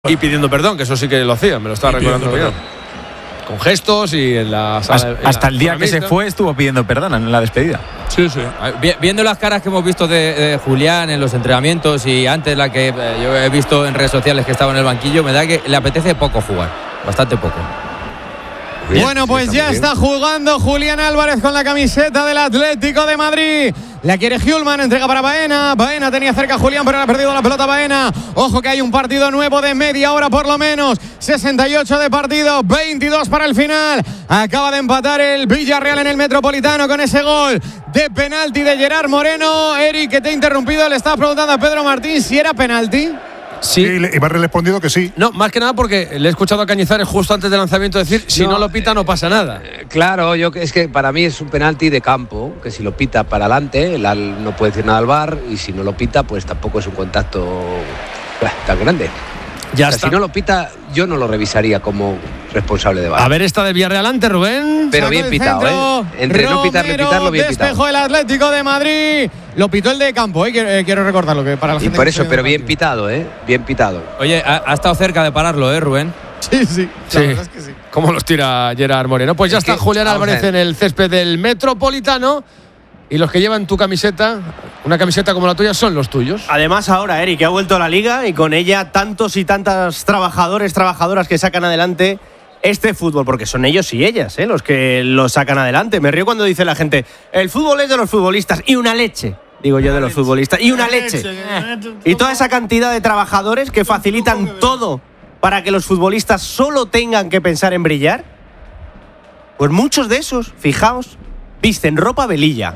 Y pidiendo perdón, que eso sí que lo hacía, me lo estaba recordando bien. Con gestos y en la sala. Hasta el día que se fue estuvo pidiendo perdón en la despedida. Sí, sí. Viendo las caras que hemos visto de Julián en los entrenamientos y antes la que yo he visto en redes sociales que estaba en el banquillo, me da que le apetece poco jugar, bastante poco. Bien, bueno, pues ya está jugando Julián Álvarez con la camiseta del Atlético de Madrid. La quiere Hjulmand, entrega para Baena. Baena tenía cerca a Julián, pero le ha perdido la pelota Baena. Ojo que hay un partido nuevo de media hora por lo menos. 68 de partido, 22 para el final. Acaba de empatar el Villarreal en el Metropolitano con ese gol de penalti de Gerard Moreno. Eric, que te he interrumpido, le estaba preguntando a Pedro Martín si era penalti. Sí, y me ha respondido que sí. No, más que nada porque le he escuchado a Cañizares justo antes del lanzamiento decir si no lo pita no pasa nada. Claro, es que para mí es un penalti de campo, que si lo pita para adelante, no puede decir nada al VAR, y si no lo pita, pues tampoco es un contacto tan grande. Ya está. Si no lo pita, yo no lo revisaría como responsable de VAR. A ver esta de Villarreal ante Rubén. Pero bien pitado, Entre no pitarle, pitarlo, bien pitado. Despejó el Atlético de Madrid. Lo pitó el de campo, quiero recordarlo que para la gente. Y por eso, pero bien pitado, bien pitado. Oye, ha estado cerca de pararlo, Rubén. Sí. La verdad es que sí. ¿Cómo los tira Gerard Moreno? Pues ya está Julián Álvarez en el césped del Metropolitano. Y los que llevan tu camiseta, una camiseta como la tuya, son los tuyos. Además ahora, Eric, que ha vuelto a la Liga y con ella tantos y tantas trabajadoras que sacan adelante este fútbol, porque son ellos y ellas los que lo sacan adelante. Me río cuando dice la gente, el fútbol es de los futbolistas y una leche. Digo yo de los futbolistas y una leche. Y toda esa cantidad de trabajadores que facilitan todo para que los futbolistas solo tengan que pensar en brillar. Pues muchos de esos, fijaos, visten ropa velilla.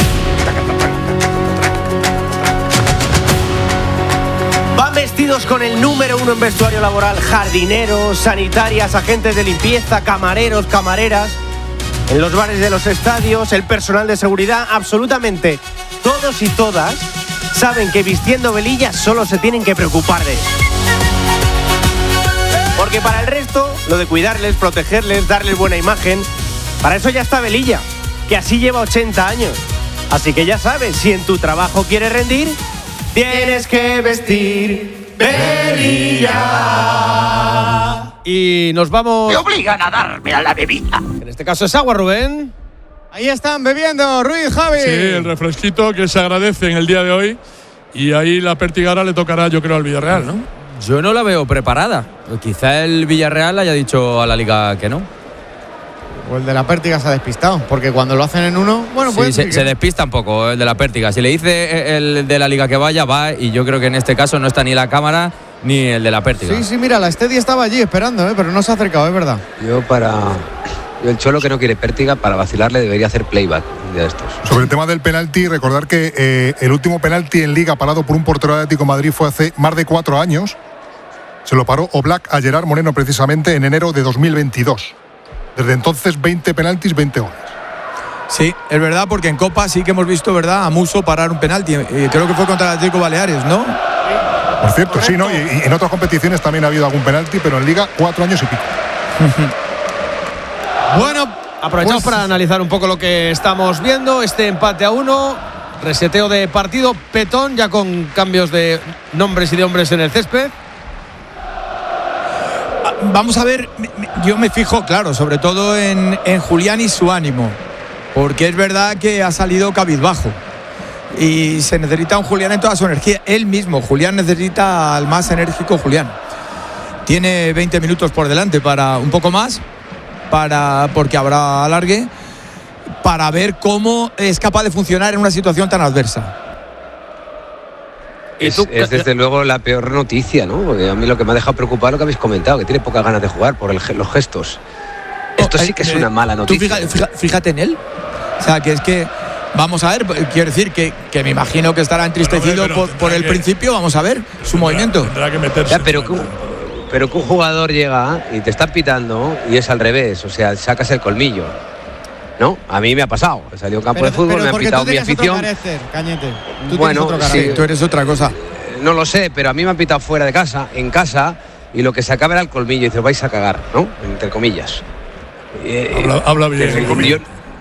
Van vestidos con el número 1 en vestuario laboral: jardineros, sanitarias, agentes de limpieza, camareros, camareras. En los bares de los estadios, el personal de seguridad, absolutamente todos y todas saben que vistiendo velilla solo se tienen que preocupar de eso. Porque para el resto, lo de cuidarles, protegerles, darles buena imagen, para eso ya está velilla, que así lleva 80 años. Así que ya sabes, si en tu trabajo quieres rendir, tienes que vestir velilla. Y nos vamos. Me obligan a darme a la bebida. En este caso es agua, Rubén. Ahí están bebiendo Ruiz, Javi. Sí, el refresquito que se agradece en el día de hoy. Y ahí la pértiga ahora le tocará, yo creo, al Villarreal, ¿no? Yo no la veo preparada. Quizá el Villarreal haya dicho a la Liga que no. O el de la Pértiga se ha despistado, porque cuando lo hacen en uno, bueno, pues sí, se despista un poco el de la Pértiga. Si le dice el de la Liga que vaya, va, y yo creo que en este caso no está ni la cámara ni el de la Pértiga. Sí, mira, la Steady estaba allí esperando, pero no se ha acercado, es verdad. Yo el Cholo, que no quiere Pértiga, para vacilarle debería hacer playback un día de estos. Sobre el tema del penalti, recordar que el último penalti en Liga parado por un portero de Atlético de Madrid fue hace más de 4 años. Se lo paró Oblak a Gerard Moreno precisamente en enero de 2022. Desde entonces, 20 penaltis, 20 goles. Sí, es verdad, porque en Copa sí que hemos visto, ¿verdad?, a Musso parar un penalti. Creo que fue contra el Atlético Baleares, ¿no? Por cierto, sí, ¿no? Y en otras competiciones también ha habido algún penalti, pero en Liga 4 años y pico. Bueno, aprovechamos para analizar un poco lo que estamos viendo. Este empate a 1, reseteo de partido, Petón, ya con cambios de nombres y de hombres en el césped. Vamos a ver, yo me fijo, claro, sobre todo en Julián y su ánimo, porque es verdad que ha salido cabizbajo y se necesita un Julián en toda su energía. Él mismo, Julián, necesita al más enérgico Julián. Tiene 20 minutos por delante, para un poco más, porque habrá alargue, para ver cómo es capaz de funcionar en una situación tan adversa. Es desde luego la peor noticia, ¿no? Porque a mí lo que me ha dejado preocupado es lo que habéis comentado, que tiene pocas ganas de jugar por los gestos. Esto sí que es una mala noticia. Tú fíjate en él. O sea, que es que, vamos a ver, quiero decir que me imagino que estará entristecido por el principio. Vamos a ver su movimiento. Tendrá que meterse. Ya, pero que un jugador llega y te está pitando y es al revés, o sea, sacas el colmillo. ¿No? A mí me ha pasado. He salido a un campo de fútbol, me han pitado mi afición. Cañete. Bueno, sí, tú eres otra cosa. No lo sé, pero a mí me han pitado fuera de casa, en casa, y lo que se acaba era el colmillo. Y dice, vais a cagar, ¿no? Entre comillas. Habla bien.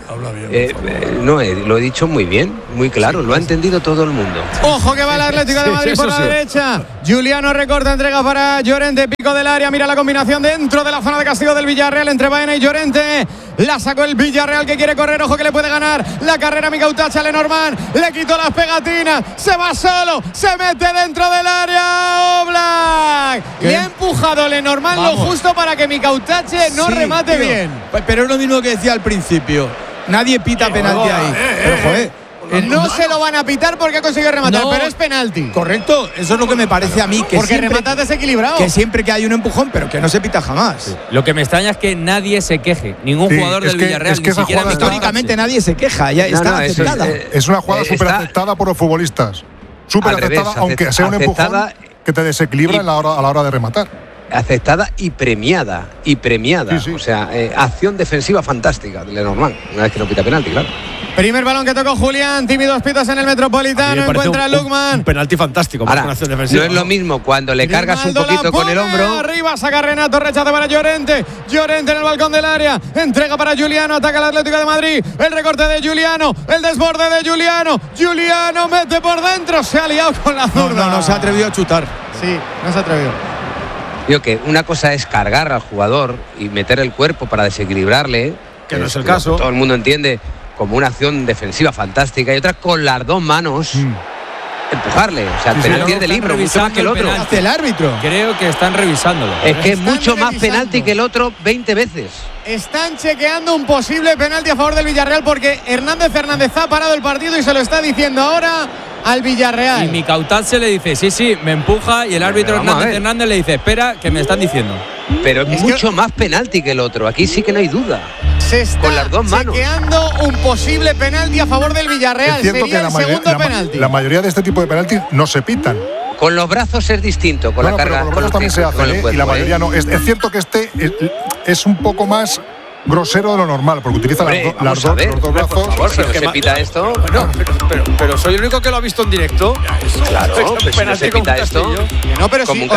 Habla bien. No, lo he dicho muy bien, muy claro, lo ha entendido todo el mundo. Ojo que va el Atlético de Madrid por la derecha. Juliano recorta, entrega para Llorente, pico del área, mira la combinación dentro de la zona de castigo del Villarreal entre Baena y Llorente. La sacó el Villarreal que quiere correr, ojo que le puede ganar la carrera Mikautach a Lenormand, le quitó las pegatinas, se va solo, se mete dentro del área Oblak. Le ha empujado Lenormand lo justo para que Mikautach no remate bien. Pero es lo mismo que decía al principio. Nadie pita penalti ahí. Pero joder. No se lo van a pitar porque ha conseguido rematar, pero es penalti. Correcto, eso es lo que me parece a mí. Que porque siempre, rematas desequilibrado. Que siempre que hay un empujón, pero que no se pita jamás. Sí. Lo que me extraña es que nadie se queje. Ningún jugador del Villarreal, ni siquiera históricamente nadie se queja. Ya está aceptada. Es una jugada súper aceptada por los futbolistas. Súper aceptada, aunque sea un empujón que te desequilibra a la hora de rematar. Aceptada y premiada. Sí. O sea, acción defensiva fantástica de Lenormand. Una vez que no pita penalti, claro. Primer balón que tocó Julián, tímidos pitos en el Metropolitano, encuentra a Lukman. Un penalti fantástico. Ahora, no es lo mismo cuando le cargas un poquito con el hombro. Arriba saca Renato, rechaza para Llorente. Llorente en el balcón del área, entrega para Juliano, ataca el Atlético de Madrid. El recorte de Juliano, el desborde de Juliano. Juliano mete por dentro, se ha liado con la zurda. No se ha atrevido a chutar. Sí, no se ha atrevido. Digo que una cosa es cargar al jugador y meter el cuerpo para desequilibrarle, que no es el caso. Todo el mundo entiende como una acción defensiva fantástica, y otra con las dos manos empujarle. O sea, el penalti es de libro, mucho más que el otro. Hace el árbitro. Creo que están revisándolo. Es que es mucho más penalti que el otro 20 veces. Están chequeando un posible penalti a favor del Villarreal porque Hernández ha parado el partido y se lo está diciendo ahora al Villarreal. Y Mikautach se le dice, sí, me empuja, y el árbitro Hernández le dice, espera, que me están diciendo. Pero es mucho más penalti que el otro, aquí sí que no hay duda. Se está con las dos manos chequeando un posible penalti a favor del Villarreal. Es cierto sería que el segundo penalti. La mayoría de este tipo de penaltis no se pitan. Con los brazos es distinto, con la carga. Con los brazos también se hace, y la mayoría no. Es cierto que este es un poco más grosero de lo normal, porque utiliza los dos brazos. Por favor, si no se pita esto. Bueno, pero soy el único que lo ha visto en directo. Claro, pero si no se pita esto. No, pero sí,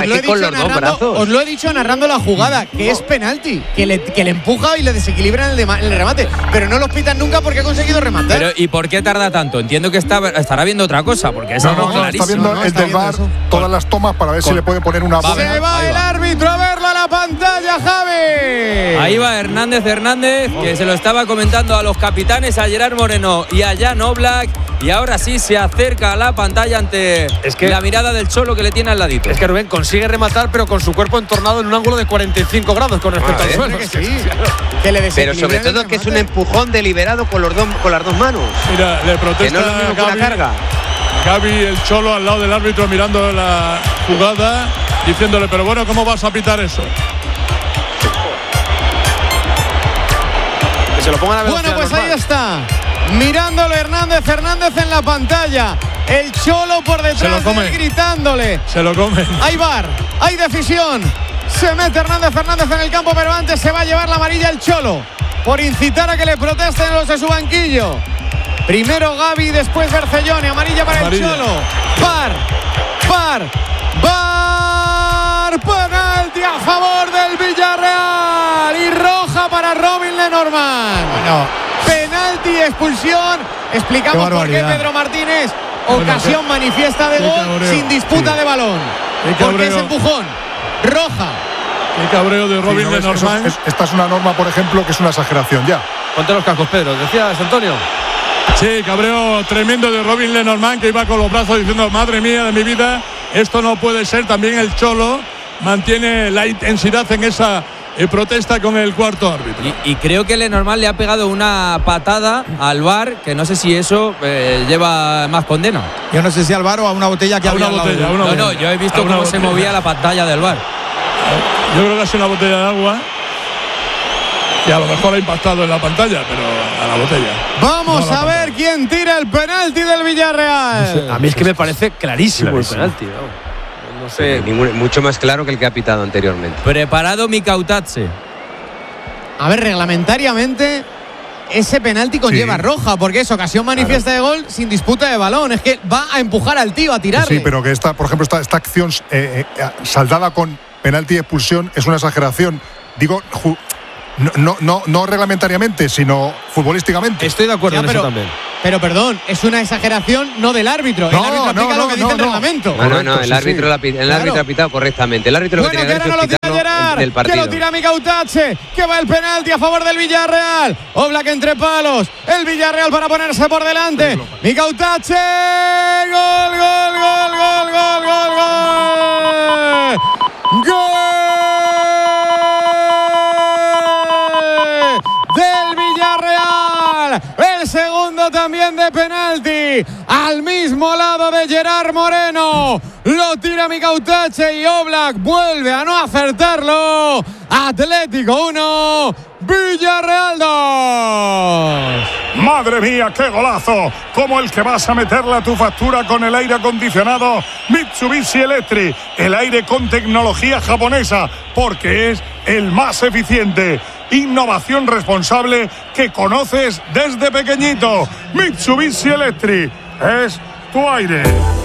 os lo he dicho narrando la jugada, que es penalti, que le empuja y le desequilibra en el remate, pero no los pitan nunca porque ha conseguido rematar. Pero ¿y por qué tarda tanto? Entiendo que estará viendo otra cosa, porque es algo clarísimo. Está viendo el del VAR, todas las tomas para ver si le puede poner una buena. Se va el árbitro a verlo a la pantalla, Javi. Ahí va Hernández, que se lo estaba comentando a los capitanes, a Gerard Moreno y a Jan Oblak, y ahora sí se acerca a la pantalla ante la mirada del Cholo que le tiene al ladito. Es que Rubén consigue rematar, pero con su cuerpo entornado en un ángulo de 45 grados con respecto al suelo. Pero sobre todo que es un empujón deliberado con las dos manos. Mira, le protesta que no es lo mismo que una carga. Gaby, el Cholo, al lado del árbitro mirando la jugada, diciéndole, pero bueno, ¿cómo vas a pitar eso? Que se lo pongan a ver. Bueno, pues ahí está. Mirándolo Hernández en la pantalla. El Cholo por detrás de él gritándole. Se lo come. Hay VAR, hay decisión. Se mete Hernández en el campo, pero antes se va a llevar la amarilla el Cholo por incitar a que le protesten los de su banquillo. Primero Gaby, después Bercellone. Amarilla para el Cholo. VAR. Penalti a favor del Villarreal y roja para Robin Lenormand. Bueno. Penalti, expulsión. Explicamos por qué Pedro Martínez. Ocasión manifiesta de gol sin disputa de balón. Porque es empujón. Roja. El cabreo de Robin Lenormand. Esta es una norma, por ejemplo, que es una exageración ya. Ponte los cascos, Pedro. ¿Decías, Antonio? Sí, cabreo tremendo de Robin Lenormand, que iba con los brazos diciendo, madre mía de mi vida, esto no puede ser. También el Cholo mantiene la intensidad en esa protesta con el cuarto árbitro. Y creo que Lenormand le ha pegado una patada al VAR, que no sé si eso lleva más condena. Yo no sé si al VAR o a una botella que había al lado. No, yo he visto cómo se movía la pantalla del VAR. Yo creo que ha sido una botella de agua, que a lo mejor ha impactado en la pantalla, pero a la botella. Vamos a ver quién tira el penalti del Villarreal. No sé, a mí es que me parece clarísimo el penalti. No sé. Mucho más claro que el que ha pitado anteriormente. Preparado Mikautach. A ver, reglamentariamente ese penalti conlleva roja, porque es ocasión manifiesta de gol sin disputa de balón. Es que va a empujar al tío, a tirarle. Sí, pero que por ejemplo, esta acción saldada con penalti y expulsión es una exageración. Digo, No reglamentariamente, sino futbolísticamente. Estoy de acuerdo en eso también. Pero perdón, es una exageración no del árbitro. El árbitro aplica lo que dice el reglamento. No, el árbitro ha pitado correctamente. El árbitro bueno, que ahora no lo tira Gerard, que lo tira Mikautadze, que va el penalti a favor del Villarreal. Oblak entre palos, el Villarreal para ponerse por delante. Mikautadze, gol, gol, gol, gol, gol, gol, gol. ¡Gol! Del Villarreal, el segundo también de penalti, al mismo lado de Gerard Moreno, lo tira Mikautadze y Oblak vuelve a no acertarlo. Atlético 1, Villarreal 2. Madre mía, qué golazo, como el que vas a meterle a tu factura con el aire acondicionado Mitsubishi Electric, el aire con tecnología japonesa, porque es el más eficiente. Innovación responsable que conoces desde pequeñito. Mitsubishi Electric es tu aire.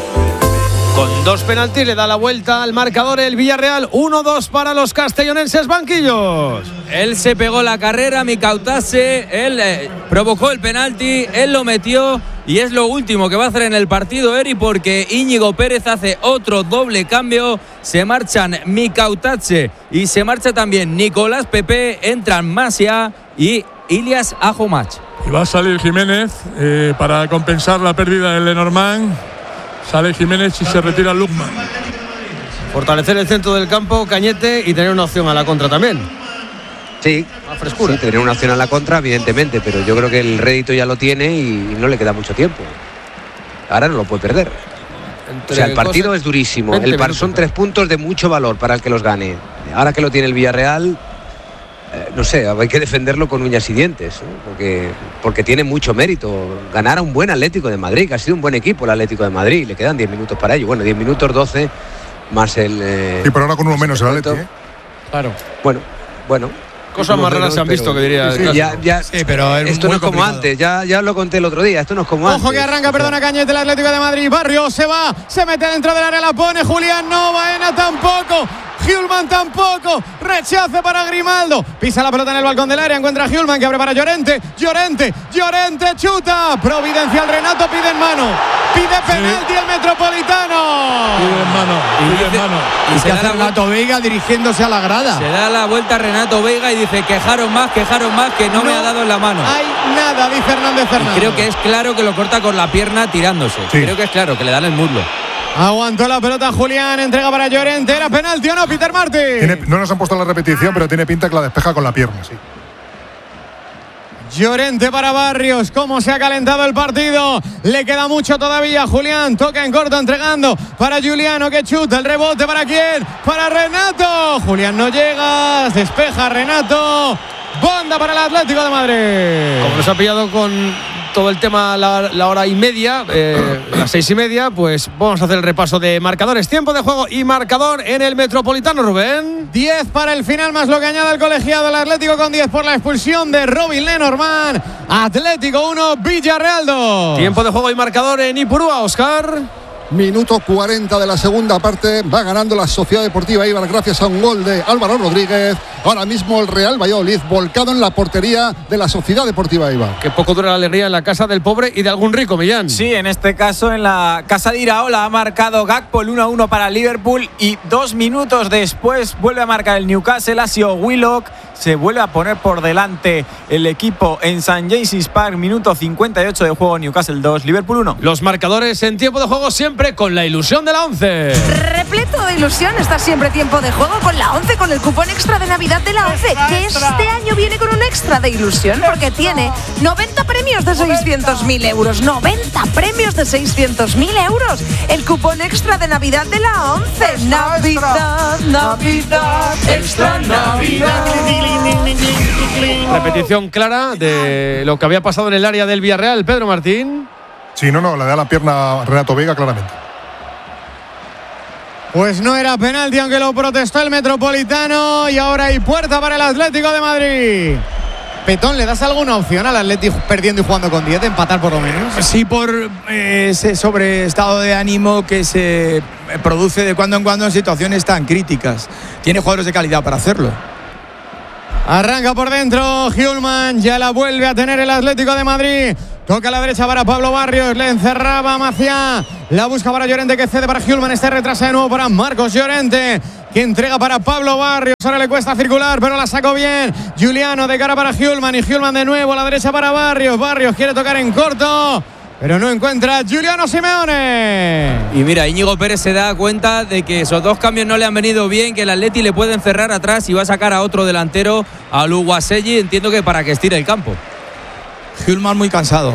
Con 2 penaltis le da la vuelta al marcador el Villarreal. 1-2 para los castellonenses banquillos. Él se pegó la carrera, Mikautadze, él provocó el penalti, él lo metió y es lo último que va a hacer en el partido Eri, porque Íñigo Pérez hace otro doble cambio. Se marchan Mikautadze y se marcha también Nicolás Pepe, entran Masia y Ilias Ajomach. Y va a salir Jiménez para compensar la pérdida de Lenormand. Sale Jiménez y se retira Lukman. Fortalecer el centro del campo, Cañete, y tener una opción a la contra también. Sí, sí, tener una opción a la contra, evidentemente, pero yo creo que el rédito ya lo tiene y no le queda mucho tiempo. Ahora no lo puede perder. O sea, el partido es durísimo. Son 3 puntos de mucho valor para el que los gane. Ahora que lo tiene el Villarreal, no sé, hay que defenderlo con uñas y dientes, ¿no? porque tiene mucho mérito ganar a un buen Atlético de Madrid, que ha sido un buen equipo el Atlético de Madrid. Le quedan 10 minutos para ello. Bueno, 10 minutos, 12 más el... Sí, pero ahora con uno menos el Atlético. Claro. Bueno. Cosas más raras se han visto, que diría. Sí, pero esto no es como antes, ya lo conté el otro día, esto no es como antes. Ojo que arranca, perdona, Cañete, el Atlético de Madrid. Barrios se va, se mete dentro del área, la pone Julián, no, Baena tampoco, Hjulmand tampoco, rechace para Grimaldo, pisa la pelota en el balcón del área, encuentra a Hjulmand que abre para Llorente, chuta, providencial Renato, pide en mano, pide penalti el Metropolitano. Pide en mano. Y se hace Renato Veiga dirigiéndose a la grada. Se da la vuelta a Renato Veiga y dice, quejaron más, que no me ha dado en la mano. Hay nada, dice Hernández Fernández. Y creo que es claro que lo corta con la pierna tirándose. Sí. Creo que es claro, que le dan el muslo. Aguantó la pelota Julián, entrega para Llorente, ¿era penalti o no, Peter Martin? No nos han puesto la repetición, pero tiene pinta que la despeja con la pierna, sí. Llorente para Barrios, cómo se ha calentado el partido, le queda mucho todavía. Julián toca en corto, entregando para Juliano, que chuta, el rebote para quién, para Renato. Julián no llega, despeja Renato, banda para el Atlético de Madrid. Como nos ha pillado con todo el tema la hora y media, las 6:30, pues vamos a hacer el repaso de marcadores, tiempo de juego y marcador en el Metropolitano, Rubén. 10 para el final, más lo que añade el colegiado, el Atlético con 10 por la expulsión de Robin Lenormand. Atlético 1, Villarreal 2. Tiempo de juego y marcador en Ipurúa, Óscar. Minuto 40 de la segunda parte, va ganando la Sociedad Deportiva Eibar gracias a un gol de Álvaro Rodríguez. Ahora mismo el Real Valladolid volcado en la portería de la Sociedad Deportiva Eibar. Que poco dura la alegría en la casa del pobre y de algún rico, Millán. Sí, en este caso en la casa de Iraola ha marcado Gakpo el 1-1 para Liverpool y 2 minutos después vuelve a marcar el Newcastle. Ha sido Willock, se vuelve a poner por delante el equipo en St. James's Park. Minuto 58 de juego, Newcastle 2, Liverpool 1. Los marcadores en tiempo de juego siempre con la ilusión de la 11. Repleto de ilusión está siempre tiempo de juego con la 11, con el cupón extra de Navidad de la 11, que este año viene con un extra de ilusión porque tiene 90 premios de 600.000 euros. 90 premios de 600.000 euros. El cupón extra de Navidad de la 11. Navidad, extra Navidad. Repetición clara de lo que había pasado en el área del Villarreal, Pedro Martín. Sí, no, le da la pierna a Renato Veiga claramente. Pues no era penalti, aunque lo protestó el Metropolitano, y ahora hay puerta para el Atlético de Madrid. Petón, ¿le das alguna opción al Atlético perdiendo y jugando con 10, empatar por lo menos? Sí, por ese sobreestado de ánimo que se produce de cuando en cuando en situaciones tan críticas. Tiene jugadores de calidad para hacerlo. Arranca por dentro Hjulman, ya la vuelve a tener el Atlético de Madrid. Toca a la derecha para Pablo Barrios, le encerraba Maciá, la busca para Llorente que cede para Hjulman, este retrasa de nuevo para Marcos Llorente, que entrega para Pablo Barrios, ahora le cuesta circular, pero la sacó bien Giuliano de cara para Hjulman y Hjulman de nuevo a la derecha para Barrios, Barrios quiere tocar en corto, pero no encuentra Giuliano Simeone. Y mira, Íñigo Pérez se da cuenta de que esos dos cambios no le han venido bien, que el Atleti le puede encerrar atrás y va a sacar a otro delantero, a Luguaselli, entiendo que para que estire el campo. Hjulman muy cansado.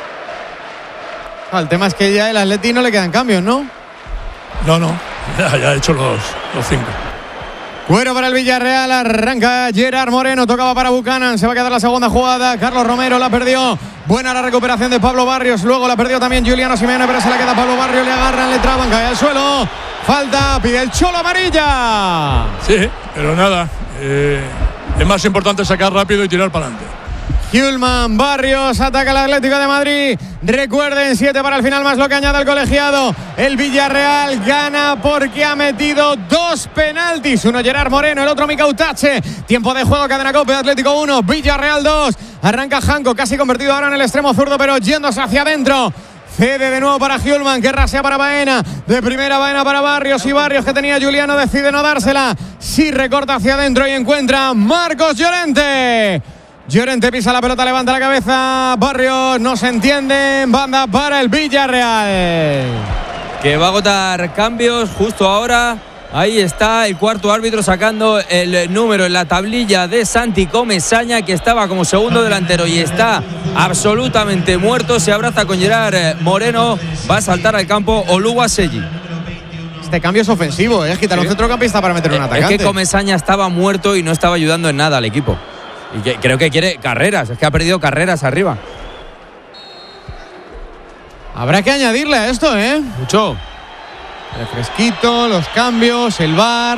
El tema es que ya el Atleti no le quedan cambios, ¿no? No, ya ha hecho los 5. Cuero para el Villarreal, arranca Gerard Moreno, tocaba para Buchanan, se va a quedar la segunda jugada, Carlos Romero la perdió, buena la recuperación de Pablo Barrios, luego la perdió también Giuliano Simeone, pero se la queda Pablo Barrios, le agarran, le traban, cae al suelo, falta, pide el Cholo amarilla. Sí, pero nada, es más importante sacar rápido y tirar para adelante. Hjulman, Barrios, ataca el Atlético de Madrid. Recuerden, 7 para el final, más lo que añade el colegiado. El Villarreal gana porque ha metido 2 penaltis. Uno Gerard Moreno, el otro Mika Utache. Tiempo de juego, cadena COPE, Atlético 1, Villarreal 2. Arranca Janko, casi convertido ahora en el extremo zurdo, pero yéndose hacia adentro. Cede de nuevo para Hjulman, que rasea para Baena. De primera Baena para Barrios, y Barrios, que tenía Giuliano, decide no dársela. Sí recorta hacia adentro y encuentra Marcos Llorente. Llorente pisa la pelota, levanta la cabeza. Barrios, no se entiende. Banda para el Villarreal, que va a agotar cambios justo ahora. Ahí está el cuarto árbitro sacando el número en la tablilla de Santi Comesaña, que estaba como segundo delantero y está absolutamente muerto. Se abraza con Gerard Moreno. Va a saltar al campo Oluwaseyi. Este cambio es ofensivo, es quitar un centrocampista para meter un atacante. Es que Comesaña estaba muerto y no estaba ayudando en nada al equipo. Y creo que quiere carreras, es que ha perdido carreras arriba. Habrá que añadirle a esto, mucho. Refresquito, los cambios, el VAR.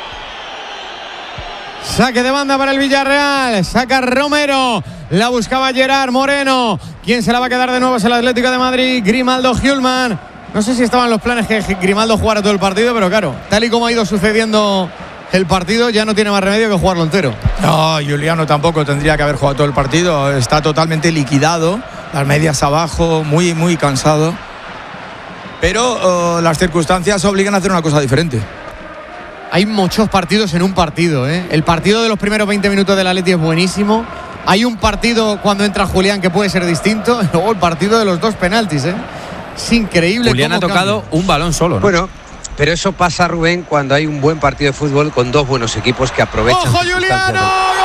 Saque de banda para el Villarreal, saca Romero, la buscaba Gerard Moreno. ¿Quién se la va a quedar de nuevo? Es el Atlético de Madrid, Grimaldo Hjulman. No sé si estaban los planes que Grimaldo jugara todo el partido, pero claro, tal y como ha ido sucediendo el partido, ya no tiene más remedio que jugarlo entero. No, Giuliano tampoco tendría que haber jugado todo el partido. Está totalmente liquidado, las medias abajo, muy, muy cansado. Pero las circunstancias obligan a hacer una cosa diferente. Hay muchos partidos en un partido, El partido de los primeros 20 minutos del Atleti es buenísimo. Hay un partido cuando entra Julián que puede ser distinto. Y luego el partido de los 2 penaltis, Es increíble. Julián ha tocado un balón solo, ¿no? Bueno, pero eso pasa, Rubén, cuando hay un buen partido de fútbol con 2 buenos equipos que aprovechan. ¡Ojo, Giuliano!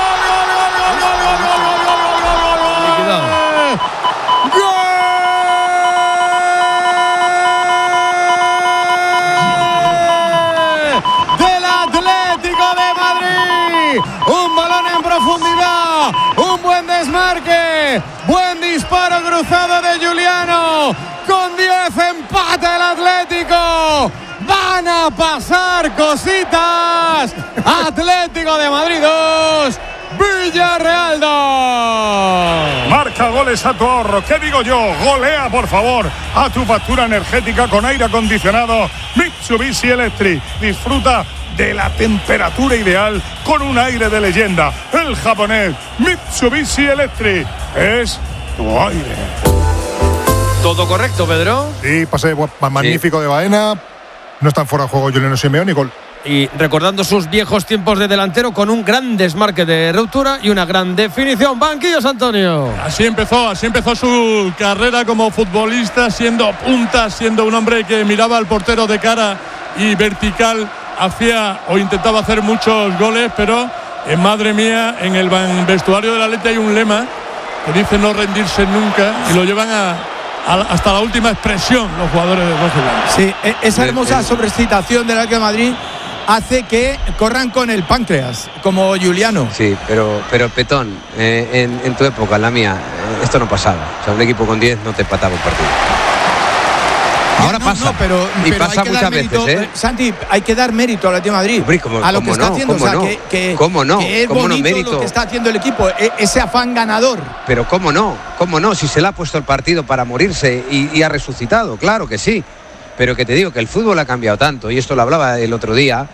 Del Atlético de Madrid. Un balón en profundidad. Un buen desmarque. Buen disparo cruzado de Giuliano. Con 10 empate el Atlético. Van a pasar cositas. Atlético de Madrid 2, Villarreal 2. Marca goles a tu ahorro. ¿Qué digo yo? Golea, por favor, a tu factura energética con aire acondicionado Mitsubishi Electric. Disfruta de la temperatura ideal con un aire de leyenda. El japonés Mitsubishi Electric es tu aire. Todo correcto, Pedro. Sí, pase magnífico de Baena. No están fuera de juego Giuliano Simeone y gol. Y recordando sus viejos tiempos de delantero con un gran desmarque de ruptura y una gran definición. Banquillos, Antonio. Así empezó su carrera como futbolista, siendo punta, siendo un hombre que miraba al portero de cara y vertical, hacía o intentaba hacer muchos goles, pero madre mía, en el vestuario del Atleti hay un lema que dice no rendirse nunca y lo llevan hasta la última expresión los jugadores de rojo y blanco. Sí, esa hermosa sobreexcitación del Atlético de Madrid hace que corran con el páncreas, como Giuliano. Sí, pero Petón, en tu época, en la mía, esto no pasaba. O sea, un equipo con 10 no te empataba un partido. Ahora pasa. No, pero pasa muchas mérito, veces, Santi, hay que dar mérito al Atlético de Madrid. Hombre, a lo que está haciendo. ¿Cómo no? Que es bonito lo que está haciendo el equipo, ese afán ganador. Pero ¿cómo no? Si se le ha puesto el partido para morirse y ha resucitado, claro que sí. Pero que te digo que el fútbol ha cambiado tanto, y esto lo hablaba el otro día,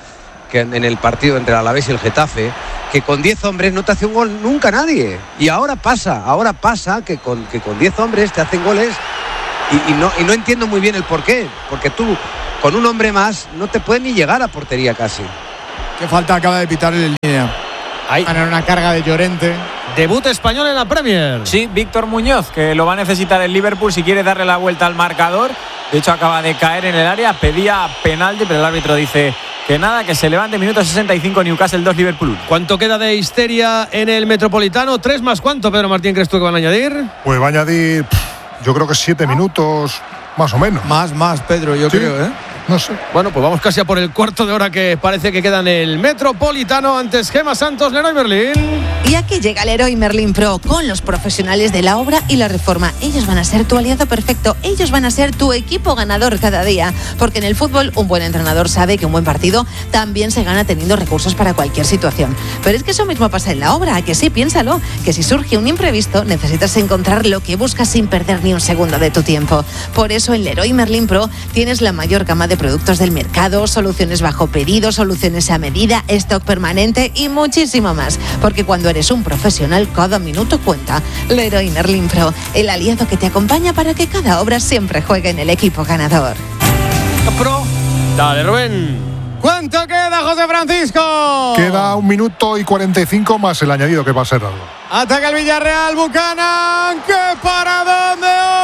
que en el partido entre el Alavés y el Getafe, que con 10 hombres no te hace un gol nunca nadie. Y ahora pasa que con 10 hombres te hacen goles y no entiendo muy bien el porqué. Porque tú, con un hombre más, no te puedes ni llegar a portería casi. Qué falta acaba de pitar en línea. Ahí. Van a una carga de Llorente. Debut español en la Premier. Sí, Víctor Muñoz, que lo va a necesitar el Liverpool si quiere darle la vuelta al marcador. De hecho, acaba de caer en el área, pedía penalti, pero el árbitro dice que nada, que se levante. Minuto 65, Newcastle 2, Liverpool 1. ¿Cuánto queda de histeria en el Metropolitano? 3 más cuánto, Pedro Martín, crees tú que van a añadir? Pues va a añadir, yo creo que 7 minutos, más o menos. Más, Pedro, yo creo, ¿eh? No sé. Bueno, pues vamos casi a por el cuarto de hora que parece que queda en el Metropolitano. Antes Gemma Santos, Leroy Merlin. Y aquí llega Leroy Merlin Pro con los profesionales de la obra y la reforma. Ellos van a ser tu aliado perfecto. Ellos van a ser tu equipo ganador cada día. Porque en el fútbol un buen entrenador sabe que un buen partido también se gana teniendo recursos para cualquier situación. Pero es que eso mismo pasa en la obra. ¿A que sí? Piénsalo. Que si surge un imprevisto, necesitas encontrar lo que buscas sin perder ni un segundo de tu tiempo. Por eso en Leroy Merlin Pro tienes la mayor gama de productos del mercado, soluciones bajo pedido, soluciones a medida, stock permanente y muchísimo más. Porque cuando eres un profesional, cada minuto cuenta. Leroy Merlin Pro, el aliado que te acompaña para que cada obra siempre juegue en el equipo ganador. Pro. Dale, Rubén. ¿Cuánto queda, José Francisco? Queda 1 minuto y 45 más el añadido que va a ser algo. Ataca el Villarreal, Buchanan. ¡Qué paradón de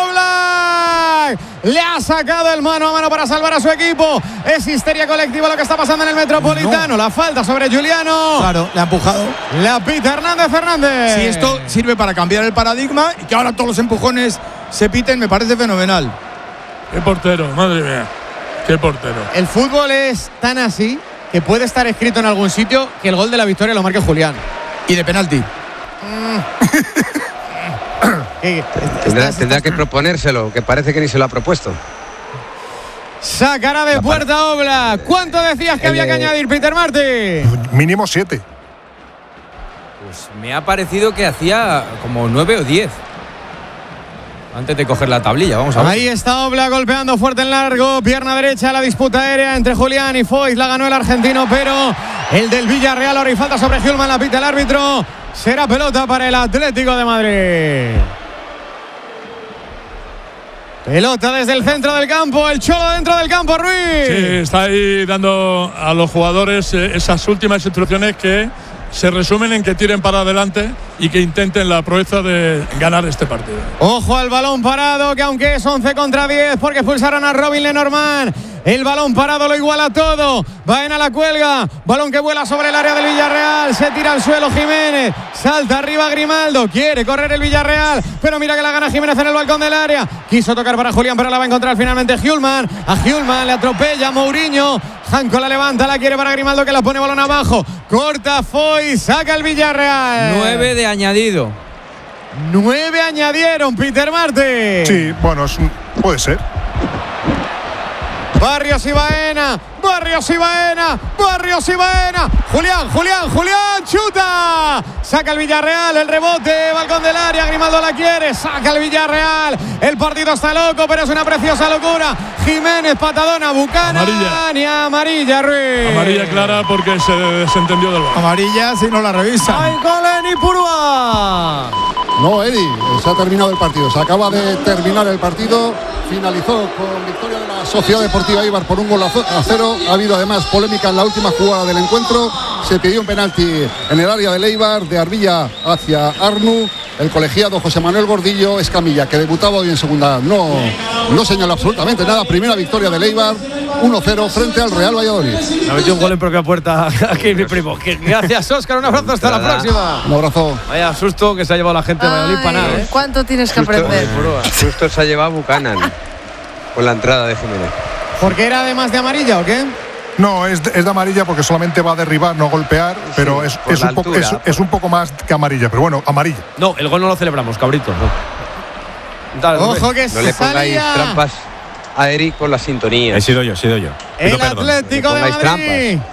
Oblak! Le ha sacado el mano a mano para salvar a su equipo. Es histeria colectiva lo que está pasando en el Metropolitano. No. La falta sobre Juliano. Claro, le ha empujado. La pita Hernández. Si esto sirve para cambiar el paradigma y que ahora todos los empujones se piten, me parece fenomenal. Qué portero, madre mía. Qué portero. El fútbol es tan así que puede estar escrito en algún sitio que el gol de la victoria lo marque Julián. Y de penalti. Tendrá que proponérselo, que parece que ni se lo ha propuesto. Sacará de puerta Oblak. ¿Cuánto decías que había que añadir, Peter Martin? Mínimo 7. Pues me ha parecido que hacía como 9 o 10. Antes de coger la tablilla, vamos a ver. Ahí está Oblak golpeando fuerte en largo. Pierna derecha, la disputa aérea entre Julián y Foyt. La ganó el argentino, pero el del Villarreal. Ahora y falta sobre Hjulmand, la pita el árbitro. Será pelota para el Atlético de Madrid. Pelota desde el centro del campo. El Cholo dentro del campo, Ruiz. Sí, está ahí dando a los jugadores esas últimas instrucciones que se resumen en que tiren para adelante y que intenten la proeza de ganar este partido. Ojo al balón parado, que aunque es 11 contra 10, porque expulsaron a Robin Lenormand. El balón parado lo iguala todo. Baena la cuelga. Balón que vuela sobre el área del Villarreal. Se tira al suelo Jiménez. Salta arriba Grimaldo. Quiere correr el Villarreal. Pero mira que la gana Jiménez en el balcón del área. Quiso tocar para Julián, pero la va a encontrar finalmente Hjulmand. A Hjulmand le atropella Mourinho. Janko la levanta, la quiere para Grimaldo, que la pone balón abajo. Corta Foyt. Saca el Villarreal. 9 de añadido. 9 añadieron, Peter Martin. Sí, bueno, puede ser. Barrios y Baena. Julián, chuta. Saca el Villarreal, el rebote, balcón del área, Grimaldo la quiere, saca el Villarreal. El partido está loco, pero es una preciosa locura. Jiménez, patadona, Buchanan y amarilla, Ruiz. Amarilla clara porque se desentendió del balón. Amarilla si no la revisa. Aikolen y Purua. No, Eri, se ha terminado el partido. Se acaba de terminar el partido. Finalizó con victoria de la Sociedad Deportiva Eibar por 1-0. Ha habido además polémica en la última jugada del encuentro. Se pidió un penalti en el área del Eibar, de Arbilla hacia Arnu. El colegiado José Manuel Gordillo Escamilla, que debutaba hoy en segunda, no señaló absolutamente nada. Primera victoria del Eibar, 1-0 frente al Real Valladolid. Ha metido un gol en propia puerta aquí mi primo. Gracias, Óscar. Un abrazo, hasta la próxima. Un abrazo. Vaya susto que se ha llevado la gente de Valladolid para nada. ¿Cuánto tienes que aprender? Susto se ha llevado Buchanan con la entrada de Jiménez. ¿Porque era además de amarilla o qué? No, es de amarilla porque solamente va a derribar, no golpear, pero sí, es un poco más que amarilla, pero bueno, amarilla. No, el gol no lo celebramos, cabrito. No. Dale, ojo que no le pongáis trampas a Eric con la sintonía. He sido yo. El Atlético de Madrid.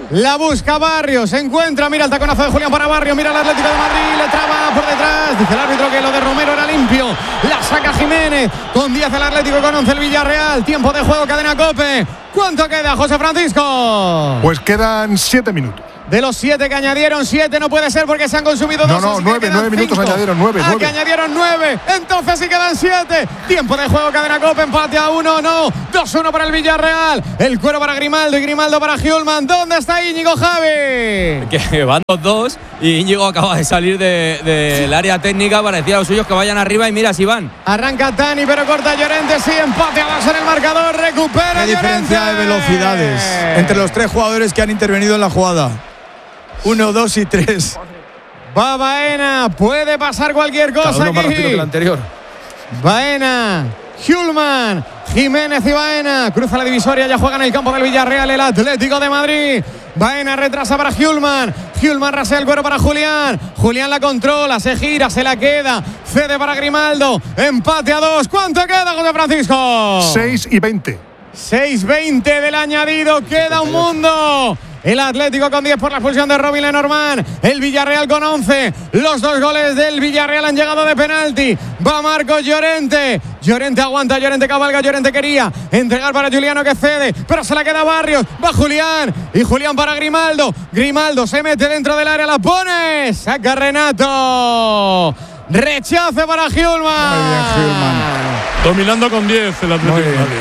La busca Barrios, se encuentra, mira el taconazo de Julián para Barrios, mira el Atlético de Madrid, le traba por detrás, dice el árbitro que lo de Romero era limpio, la saca Jiménez, con 10 el Atlético, con 11 el Villarreal, tiempo de juego, cadena COPE. ¿Cuánto queda, José Francisco? Pues quedan 7 minutos. De los 7 que añadieron, 7 no puede ser porque se han consumido 2. No, 9 minutos añadieron, 9. Que añadieron 9, entonces sí quedan 7. Tiempo de juego, cadena COPE, empate a 1, no. 2-1 para el Villarreal. El cuero para Grimaldo y Grimaldo para Hjulmand. ¿Dónde está Íñigo, Javi? Que van los dos y Íñigo acaba de salir del área técnica para decir a los suyos que vayan arriba y mira si van. Arranca Tani, pero corta Llorente, sí, empate a 2 en el marcador, recupera Hay diferencia de velocidades entre los 3 jugadores que han intervenido en la jugada. 1, 2 y 3. Va Baena, puede pasar cualquier cosa. Cada uno aquí. más rápido que el anterior. Baena, Hjulmand, Jiménez y Baena. Cruza la divisoria, ya juega en el campo del Villarreal el Atlético de Madrid. Baena retrasa para Hjulmand. Hjulmand rasea el cuero para Julián. Julián la controla, se gira, se la queda. Cede para Grimaldo. Empate a 2. ¿Cuánto queda, José Francisco? 6 y 20. 6-20 del añadido. Queda un mundo. El Atlético con 10 por la expulsión de Robin Lenormand. El Villarreal con 11. Los 2 goles del Villarreal han llegado de penalti. Va Marcos Llorente. Llorente aguanta, Llorente cabalga, Llorente quería entregar para Juliano que cede, pero se la queda Barrios. Va Julián y Julián para Grimaldo. Grimaldo se mete dentro del área, la pone. Saca Renato. Rechace para Hjulmand. Muy bien, Hjulmand. Dominando con 10 el Atlético de Madrid.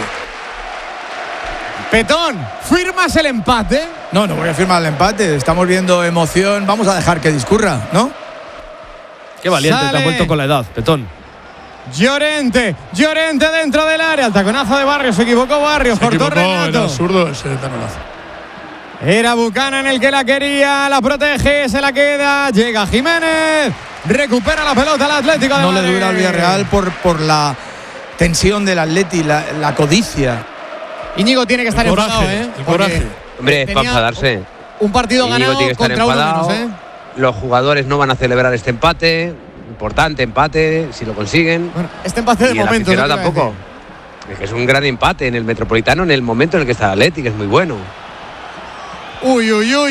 Petón, ¿firmas el empate? No voy a firmar el empate. Estamos viendo emoción. Vamos a dejar que discurra, ¿no? Qué valiente, te has vuelto con la edad, Petón. Llorente dentro del área. El taconazo de Barrios, se equivocó Barrios, cortó Renato. Era absurdo ese taconazo. Era Buchanan el que la quería, la protege, se la queda. Llega Jiménez, recupera la pelota el Atlético de Madrid. No le dura al Villarreal por la tensión del Atleti, la codicia. Íñigo tiene que estar enfadado, ¿eh? El coraje. Hombre, es para enfadarse. Un partido Íñigo ganado tiene que estar contra enfadado. uno menos, ¿eh? Los jugadores no van a celebrar este empate. Importante empate, si lo consiguen. Bueno, este empate de y el momento. aficionado tampoco. Es que es un gran empate en el Metropolitano en el momento en el que está el Atleti, que es muy bueno. Uy,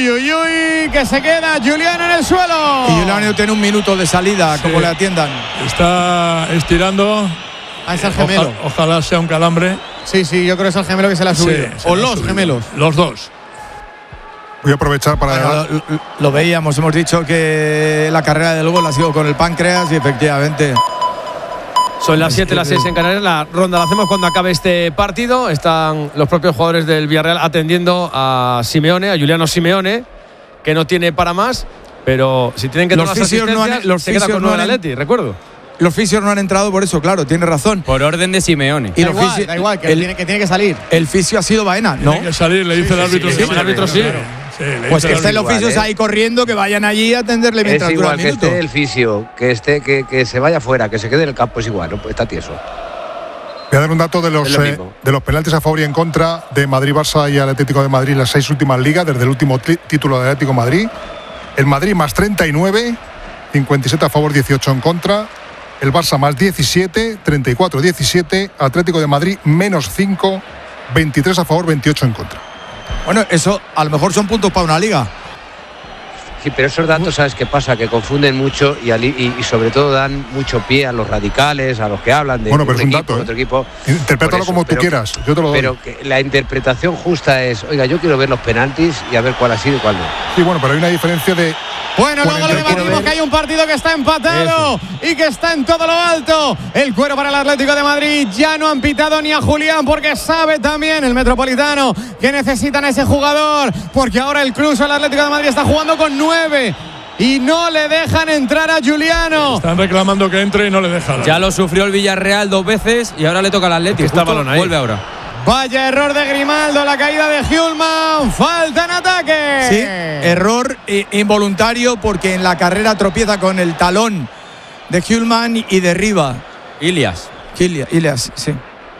que se queda Juliano en el suelo. Y Juliano tiene un minuto de salida, como le atiendan. Está estirando. Ah, es el gemelo. Ojalá sea un calambre. Sí, yo creo que es el gemelo que se le ha subido. Sí, o los gemelos. Los dos. Voy a aprovechar para... Lo veíamos, hemos dicho que la carrera del gol ha sido con el páncreas y efectivamente... Son las 7, las 6 en Canarias. La ronda la hacemos cuando acabe este partido. Están los propios jugadores del Villarreal atendiendo a Simeone, a Juliano Simeone, que no tiene para más, pero si tienen que tomar las asistencias, se queda con 9 el Atleti, recuerdo. Los fisios no han entrado por eso, claro, tiene razón. Por orden de Simeone. Y da igual, que tiene que salir. El fisio ha sido Baena, ¿no? Tiene que salir, le dice el árbitro. Sí, el árbitro sí. Pues que estén los fisios ahí corriendo, que vayan allí a atenderle mientras es dura igual el que minuto. esté el fisio, que se vaya fuera, que se quede en el campo, es igual, ¿no? Pues está tieso. Voy a dar un dato de los penaltis a favor y en contra de Madrid-Barça y el Atlético de Madrid en las 6 últimas ligas, desde el último título del Atlético de Madrid. El Madrid más 39, 57 a favor, 18 en contra. El Barça más 17, 34-17. Atlético de Madrid menos 5, 23 a favor, 28 en contra. Bueno, eso a lo mejor son puntos para una liga. Sí, pero esos datos, ¿sabes qué pasa? Que confunden mucho y sobre todo dan mucho pie a los radicales, a los que hablan de bueno, pero un es un equipo, dato, otro equipo. Interprétalo como tú quieras, yo te lo doy. Pero que la interpretación justa es, oiga, yo quiero ver los penaltis y a ver cuál ha sido y cuál no. Sí, bueno, pero hay una diferencia de... Bueno, luego le debatimos que hay un partido que está empatado y que está en todo lo alto. El cuero para el Atlético de Madrid. Ya no han pitado ni a Julián porque sabe también el Metropolitano que necesitan a ese jugador. Porque ahora el Cluso, el Atlético de Madrid, está jugando con 9 y no le dejan entrar a Juliano. Están reclamando que entre y no le dejan. Ya lo sufrió el Villarreal 2 veces y ahora le toca al Atlético. Está balón ahí. Vuelve ahora. Vaya error de Grimaldo, la caída de Hjulmand, falta en ataque. Sí, error involuntario porque en la carrera tropieza con el talón de Hjulmand y derriba. Ilias, sí.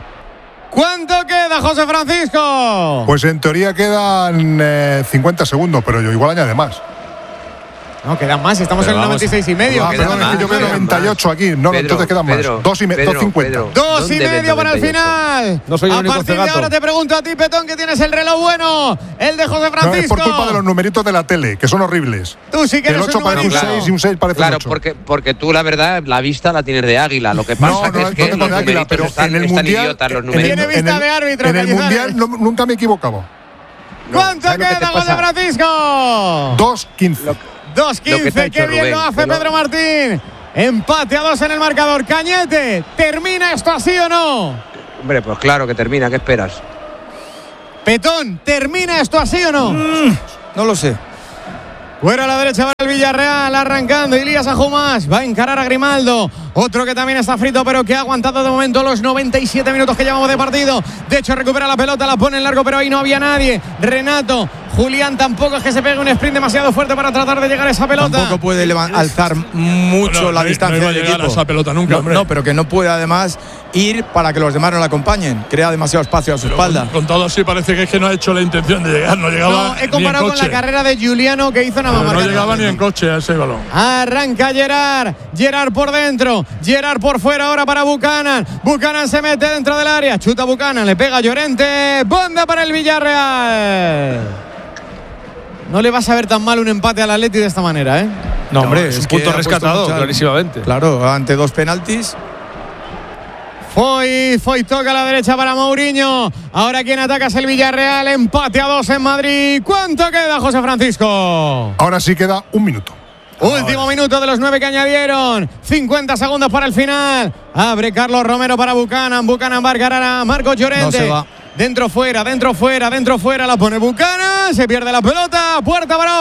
¿Cuánto queda, José Francisco? Pues en teoría quedan 50 segundos, pero yo igual añade más. No, quedan más, estamos en el 96 y medio. Perdón, es que yo veo 98 aquí. No, Pedro, entonces quedan más. Pedro, 2,50. 2 y medio para el final. No soy el a único partir de cegato. ahora te pregunto a ti, Petón, que tienes el reloj bueno. El de José Francisco. No, es por culpa de los numeritos de la tele, que son horribles. Tú sí que el eres 8 un parece un numerito. 6 y un 6 parece un 8. Claro, porque tú la verdad, la vista la tienes de águila. Lo que pasa No, es que tengo los de águila, numeritos pero están en el mundial. idiotas los en numeritos. Tiene vista de árbitro, En el Cañizares. mundial nunca me equivocaba. ¿Cuánto ¿sabes lo que queda, te José pasa? Francisco? 2,15. 2-15, qué bien lo hace Pedro Martín. Empate a 2 en el marcador. Cañete, ¿termina esto así o no? Hombre, pues claro que termina. ¿Qué esperas? Petón, ¿termina esto así o no? No lo sé. Fuera a la derecha va el Villarreal, arrancando Ilías Ajumas, va a encarar a Grimaldo, otro que también está frito pero que ha aguantado de momento los 97 minutos que llevamos de partido. De hecho recupera la pelota, la pone en largo pero ahí no había nadie. Renato, Julián tampoco es que se pegue un sprint demasiado fuerte para tratar de llegar a esa pelota. Tampoco puede alzar mucho la distancia no iba a del llegar equipo. a esa pelota nunca, hombre. No, pero que no puede además ir para que los demás no le acompañen. Crea demasiado espacio a su espalda. Con todo así parece que es que no ha hecho la intención de llegar. No llegaba No, he comparado ni en con la coche. carrera de Giuliano que hizo nada más No marcar. llegaba ni en coche a ese balón. Arranca Gerard por dentro, Gerard por fuera ahora para Buchanan. Buchanan se mete dentro del área, chuta Buchanan, le pega a Llorente, banda para el Villarreal. No le vas a ver tan mal un empate al Atleti de esta manera, ¿eh? No, hombre, es un que punto ha puesto rescatado, mucha- clarísimamente. Claro, ante 2 penaltis. Foy toca a la derecha para Mourinho. Ahora quien ataca es el Villarreal, empate a 2 en Madrid. ¿Cuánto queda, José Francisco? Ahora sí queda un minuto. Último minuto de los 9 que añadieron. 50 segundos para el final. Abre Carlos Romero para Buchanan. Buchanan va a encarar a Marcos Llorente. No se va. Dentro, fuera. La pone Buchanan. Se pierde la pelota. Puerta para